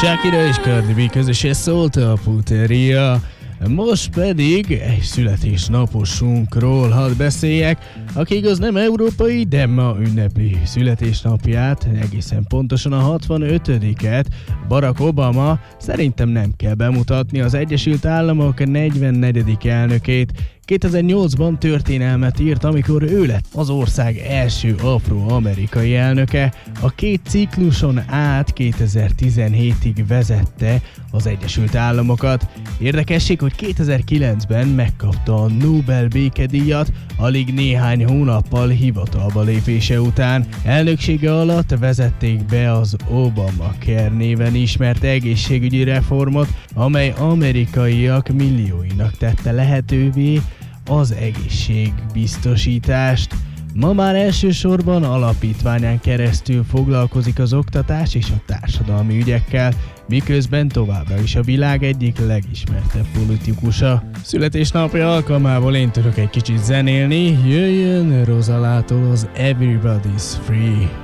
Shakira és Cardi B közösen szólt a puteria. Most pedig egy születésnaposunkról hadd beszéljek, aki igaz nem európai, de ma ünnepli születésnapját, egészen pontosan a 65-et, Barack Obama. Szerintem nem kell bemutatni az Egyesült Államok 44. elnökét. 2008-ban történelmet írt, amikor ő lett az ország első afroamerikai elnöke. A két cikluson át 2017-ig vezette az Egyesült Államokat. Érdekesség, hogy 2009-ben megkapta a Nobel békedíjat, alig néhány hónappal hivatalba lépése után. Elnöksége alatt vezették be az Obamacare néven ismert egészségügyi reformot, amely amerikaiak millióinak tette lehetővé az egészségbiztosítást. Ma már elsősorban alapítványán keresztül foglalkozik az oktatás és a társadalmi ügyekkel, miközben továbbra is a világ egyik legismertebb politikusa. Születésnapja alkalmából én tudok egy kicsit zenélni, jöjjön Rozalától az Everybody's Free.